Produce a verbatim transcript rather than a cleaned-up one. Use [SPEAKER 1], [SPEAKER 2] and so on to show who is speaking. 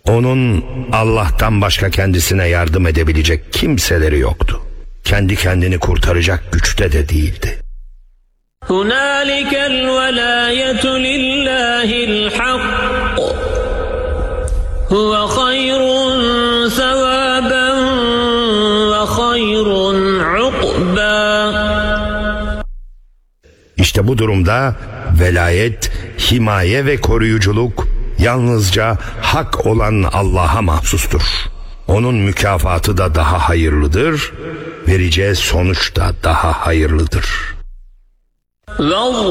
[SPEAKER 1] Onun Allah'tan başka kendisine yardım edebilecek kimseleri yoktu. Kendi kendini kurtaracak güçte de değildi.
[SPEAKER 2] Hunalikel velayetu lillahil hak. Huve hayrun sevaben ve hayrun ukba.
[SPEAKER 1] İşte bu durumda velayet, himaye ve koruyuculuk yalnızca hak olan Allah'a mahsustur. Onun mükafatı da daha hayırlıdır, vereceği sonuç da daha hayırlıdır.